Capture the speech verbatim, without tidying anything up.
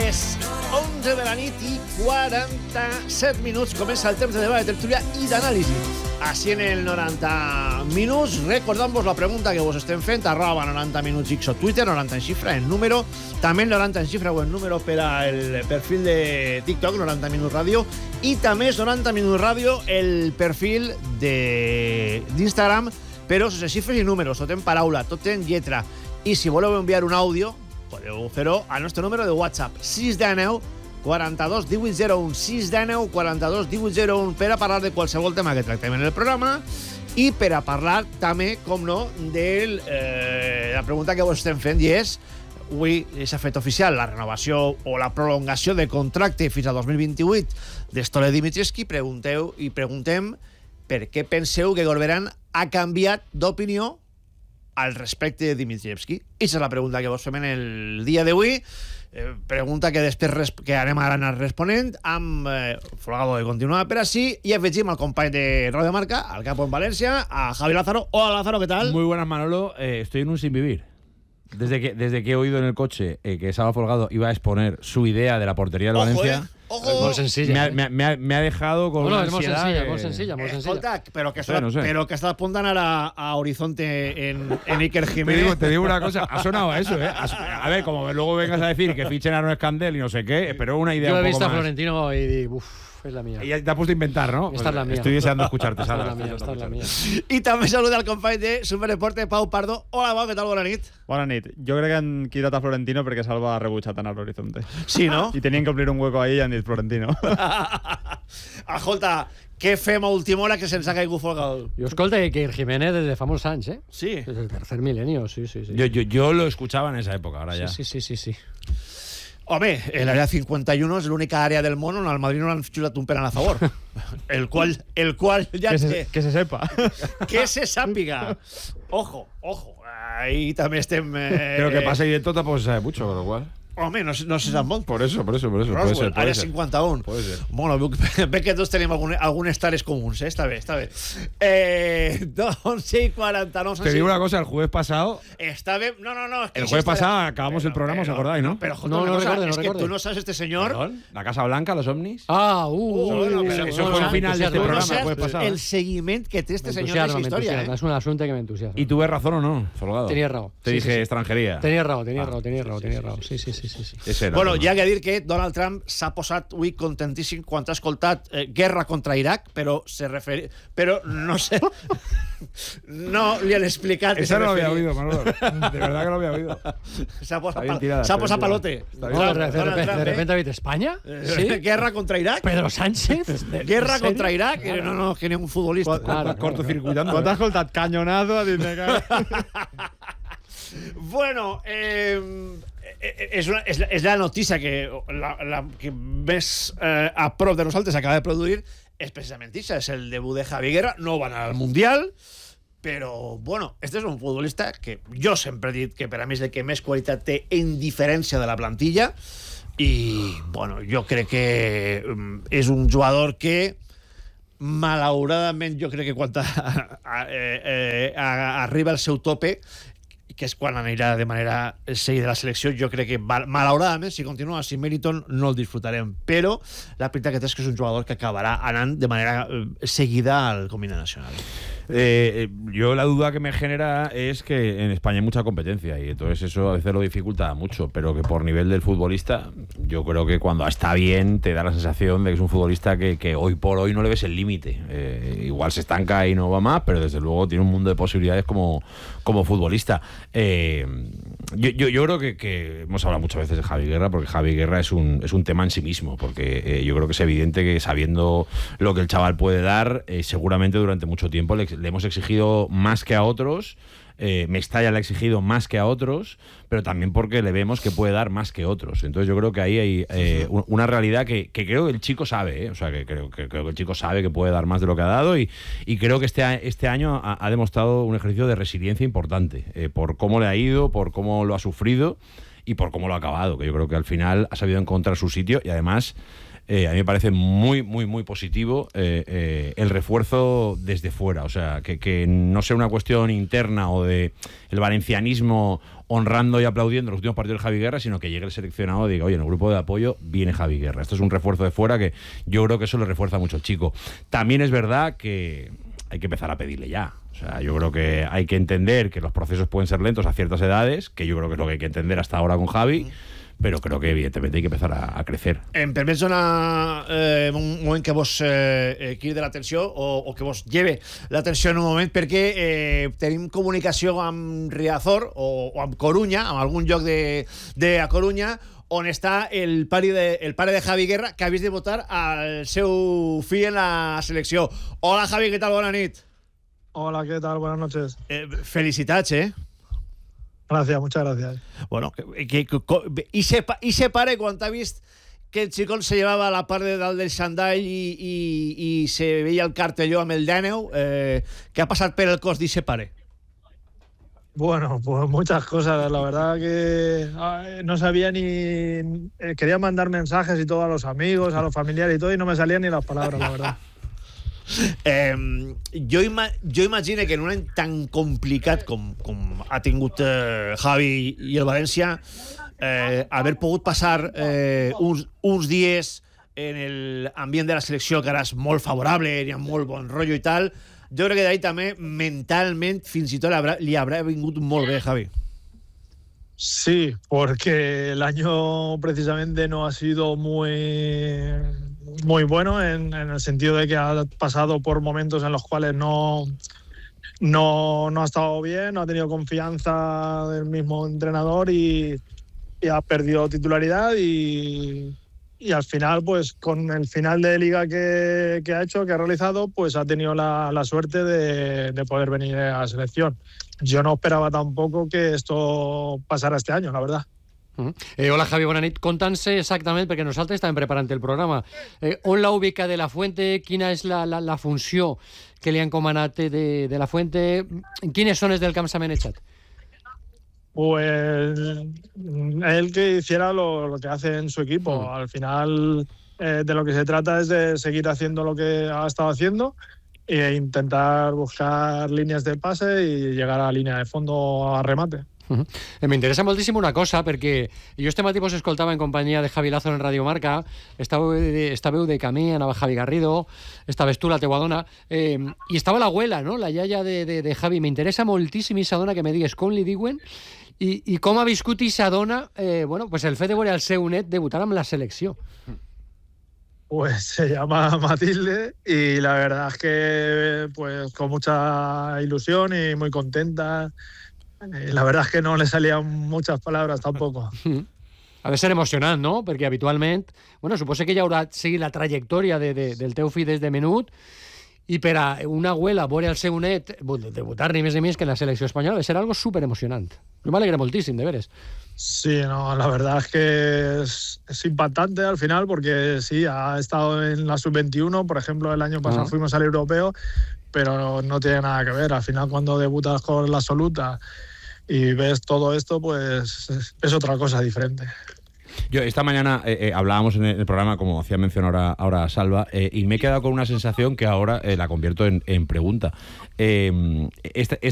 les onze de la nit i quaranta-set minuts comença el temps de debat, de tertúlia i d'anàlisi. Així en el noranta minuts, recordant-vos la pregunta que vos estem fent, arroba noranta minuts X o Twitter, noranta en xifra, en número, també el noranta en xifra o en número per al perfil de TikTok, noranta minuts ràdio, i també és noranta minuts ràdio el perfil d'Instagram, però sense xifres i números, tot en paraula, tot en lletra. I si voleu enviar un àudio, podeu fer-ho al nostre número de WhatsApp, sis cents dinou quaranta-dos divuit zero un, sis cents dinou quaranta-dos divuit zero un, per a parlar de qualsevol tema que tractem en el programa i per a parlar també, com no, de eh, la pregunta que vos estem fent, i és, avui s'ha fet oficial la renovació o la prolongació de contracte fins al dos mil vint-i-vuit d'Stolen Dimitrievski. Pregunteu i preguntem per què penseu que Corberán ha canviat d'opinió al respecte de Dimitrievski. Aquesta és la pregunta que vos fem en el dia d'avui. Eh, pregunta que després que anem a anar responent amb eh, Folgado de continuar per així, i afegim al company de Radio Marca, al Campo en València, a Javi Lázaro. Hola Lázaro, ¿qué tal? Muy buenas, Manolo. Eh, estoy en un sin vivir. Desde que, desde que he oído en el coche eh, que Saba Folgado iba a exponer su idea de la portería del Ojo, Valencia, eh. Ojo. Muy sencilla. me ha, ¿eh? me ha- me ha- me ha dejado con No, no, una es muy ansiedad. sencilla, que- muy sencilla, muy Eh, sencilla. escolta, però que, No sé, està, no sé. però que està apuntant ara a Horizonte en, en Iker Te Jiménez. digo, te digo una cosa, ha sonado a eso, ¿eh? A, a ver, como luego vengas a decir que fichen a Aaron Escandel y no sé qué, pero una idea Yo he un poco visto a más. Florentino y digo, uff, es la mía. Y ya te has puesto a inventar, ¿no? Esta es la mía. Estoy deseando escucharte, Esta es Sara. la mía, esta es la mía. I també saluda al company de Superdeporte, Pau Pardo. Hola, Pau, què tal? Bona nit. Bona nit. Jo crec que han quitat a Florentino perquè Salva ha rebutjat anar a l'Horizonte. Sí, no? I tenien que omplir un hueco ahí i han dit Florentino. Escolta, què fem a última hora que se'ns ha caigut Folgado? Yo escolta que el Jiménez desde Famos Sánchez, ¿eh? Sí. Desde el tercer milenio, sí, sí, sí. Yo, yo, yo lo escuchaba en esa época, ahora ya. Sí, sí, sí, sí, sí. Home, l'àrea cinquanta i u és l'única àrea del món on al Madrid no l'han xulat un penal a favor. El qual, el qual ja que, se, té. que se sepa. Que se sàpiga. Ojo, ojo. Ahí també estem... Eh, Pero que pasa ahí dentro tampoco se sabe mucho, con lo cual. Home, no, no se sap molt. Por eso, por eso, por eso. Puede Roswell, ser, puede àrea ser. cinquanta u. Puede ser. Bueno, ve que tots tenim algun, algunes tares comuns, eh? Està bé, està bé. Eh, onze i quaranta-nou. Te digo una cosa, el jueves pasado, Está bien. No, no, no. es que el eso jueves está- pasado acabamos el programa, ¿os acordáis, no? Pero, joder, No, una no cosa, recuerdo, no es que recuerdo. tú no sabes este señor. Perdón, la Casa Blanca, los ovnis. Ah, uh, Uh, uh, bueno, uh, pero uh, eso uh, fue el uh, final de este Tú no entusiasma, programa, sabes jueves pasado, el ¿eh? seguimiento que tiene este me señor de esa entusiasma, me historia. entusiasma. ¿eh? Es un asunto que me entusiasma. ¿Y tuve razón o no, Folgado? Tenía razón. Te Sí, dije sí, sí. extranjería. Tenía raó, tenía Ah, raó, tenía sí, raó, sí, tenía sí, raó. sí, Sí, sí, sí, sí, sí. Ese era Bueno, el ja tema. que dir que Donald Trump s'ha posat avui contentíssim quan ha escoltat eh, guerra contra Iraq, però se referi... però no sé... no li han explicat que Esa se no lo había referia. oído, Manolo. De verdad que lo había oído. S'ha posat, Está bien pal... tirada, s'ha está posat bien palote. tirada. No, de, de, Donald de, Trump, de eh? repente habéis España. Eh, Sí. Guerra contra Iraq? Pedro Sánchez. ¿De- Guerra en serio? contra Iraq? Que no, no, que ni un futbolista. Claro, claro, Cortocircuitando. Quan t'has escoltat canyonazo, has dit que... Bueno, eh, és, una, és, és la notícia que, la, la, que més eh, a prop de nosaltres acaba de produir és precisament això, és el debut de Javi Guerra. No va anar al Mundial, però, bueno, este és un futbolista que jo sempre he dit que per a mi és el que més qualitat té en diferència de la plantilla, i, bueno, jo crec que um, és un jugador que malauradament jo crec que quan a, a, eh, a, arriba al seu tope, que és quan anirà de manera seguida de la selecció, jo crec que malauradament, si continua sin Meriton, no el disfrutarem, però la veritat que és que és un jugador que acabarà anant de manera eh, seguida al combinat nacional. Eh, eh, yo la duda que me genera es que en España hay mucha competencia y entonces eso a veces lo dificulta mucho, pero que por nivel del futbolista, yo creo que cuando está bien te da la sensación de que es un futbolista que, que hoy por hoy no le ves el límite. Eh, igual se estanca y no va más, pero desde luego tiene un mundo de posibilidades como, como futbolista. Eh, yo, yo, yo creo que, que hemos hablado muchas veces de Javi Guerra, porque Javi Guerra es un, es un tema en sí mismo, porque eh, yo creo que es evidente que sabiendo lo que el chaval puede dar, eh, seguramente durante mucho tiempo le, le hemos exigido más que a otros. Eh, Mestalla le ha exigido más que a otros, pero también porque le vemos que puede dar más que otros. Entonces yo creo que ahí hay eh, una realidad que, que creo que el chico sabe, ¿eh? O sea, que creo, que creo que el chico sabe que puede dar más de lo que ha dado y, y creo que este, este año ha, ha demostrado un ejercicio de resiliencia importante, eh, por cómo le ha ido, por cómo lo ha sufrido y por cómo lo ha acabado, que yo creo que al final ha sabido encontrar su sitio y además eh, a mí me parece muy, muy, muy positivo eh, eh, el refuerzo desde fuera. O sea, que, que no sea una cuestión interna o de el valencianismo honrando y aplaudiendo los últimos partidos de Javi Guerra, sino que llegue el seleccionado y diga, oye, en el grupo de apoyo viene Javi Guerra. Esto es un refuerzo de fuera que yo creo que eso le refuerza mucho al chico. También es verdad que hay que empezar a pedirle ya. O sea, yo creo que hay que entender que los procesos pueden ser lentos a ciertas edades, que yo creo que es lo que hay que entender hasta ahora con Javi, però crec que evidentment hay que empezar a, a crecer. Em permets donar eh, un moment que vos eh, cridi l'atenció o, o que vos lleve l'atenció en un moment, perquè eh, tenim comunicació amb Riazor o, o amb Corunya, amb algun lloc de, de a Corunya, on està el pare, de, el pare de Javi Guerra, que ha vist de votar al seu fill en la selecció. Hola, Javi, què tal? Bona nit. Hola, ¿qué tal? Buenas noches. Eh, felicitats, eh? Gracias, muchas gracias. Bueno, que, que, que, y, se, y se pare cuando ha visto que el xicón se llevaba la part de dalt del xandall i, i, i se veia el cartelló amb el D N U, eh, què ha passat per el cos d'Ixe pare? Bueno, pues muchas cosas. La verdad que ay, no sabía ni... Eh, quería mandar mensajes y todo a los amigos, a los familiares y todo, y no me salían ni las palabras, la verdad. Eh, jo, ima jo imagino que en un any tan complicat com, com ha tingut eh, Javi i el València, eh, haver pogut passar eh, uns, uns dies en l'ambient de la selecció, que ara és molt favorable, hi ha molt bon rotllo i tal, jo crec que d'ahí també mentalment fins i tot li habrà, li habrà vingut molt bé, Javi. Sí, porque el año precisamente no ha sido muy, muy bueno en, en el sentido de que ha pasado por momentos en los cuales no, no, no ha estado bien, no ha tenido confianza del mismo entrenador y, y ha perdido titularidad y, y al final, pues con el final de liga que, que ha hecho, que ha realizado, pues ha tenido la, la suerte de, de poder venir a la selección. Yo no esperaba tampoco que esto pasara este año, la verdad. Uh-huh. eh, hola, Javi, bona nit. Conta'ns exactament, perquè nosaltres estàvem preparant el programa, eh, on la ubica de la Fuente, quina és la, la, la funció que li han comanat de, de la Fuente, en quines zones del camp s'ha manejat? Pues él que hiciera lo, lo que hace en su equipo. Uh-huh. Al final eh, de lo que se trata es de seguir haciendo lo que ha estado haciendo e intentar buscar línies de pase i llegar a la línia de fondo a remate. Uh-huh. Eh, M'interessa moltíssim una cosa, perquè jo este matí vos escoltava en companyia de Javi Lázaro en Radio Marca, estàveu de, estàveu de camí, anava Javi Garrido, estaves tu, la teua dona, eh, i estava l'abuela, no? La iaia de, de, de Javi. M'interessa moltíssim aquesta dona que me digues com li diuen i, i com ha viscut aquesta dona eh, bueno, pues el fet de veure el seu net debutar amb la selecció. Pues se llama Matilde y la verdad es que pues con mucha ilusión y muy contenta. Y la verdad es que no le salían muchas palabras tampoco. Ha de ser emocionant, no? Perquè habitualment, bueno, suposo que ja haurà seguit la trajectòria de, de, del teu fill des de menut i per a una abuela veure el seu net debutar ni més ni més que en la selecció espanyola va ser algo súper emocionant. Jo m'alegra moltíssim, de veres. Sí, no, la verdad es que es, es impactante al final porque sí, ha estado en la sub veintiuno, por ejemplo, el año pasado uh-huh. fuimos al europeo, pero no, no tiene nada que ver. Al final, cuando debutas con la absoluta y ves todo esto, pues es, es otra cosa diferente. Yo esta mañana eh, eh, hablábamos en el programa, como hacía mención ahora, ahora Salva, eh, y me he quedado con una sensación que ahora eh, la convierto en, en pregunta. Eh, esta,